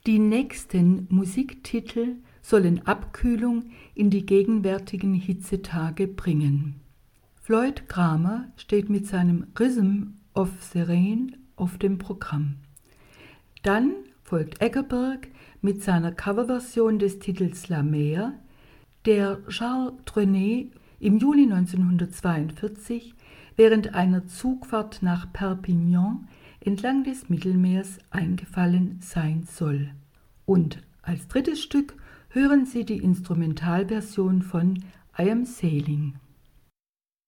Die nächsten Musiktitel sollen Abkühlung in die gegenwärtigen Hitzetage bringen. Floyd Cramer steht mit seinem Rhythm of the Rain auf dem Programm. Dann folgt Eggerberg mit seiner Coverversion des Titels La Mer, der Charles Trenet im Juli 1942 während einer Zugfahrt nach Perpignan entlang des Mittelmeers eingefallen sein soll. Und als drittes Stück hören Sie die Instrumentalversion von I Am Sailing.